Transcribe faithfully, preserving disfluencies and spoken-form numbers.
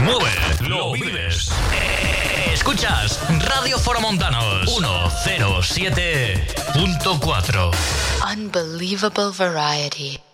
mueve, lo vives. Escuchas Radio Foromontanos ciento siete punto cuatro. Unbelievable variety.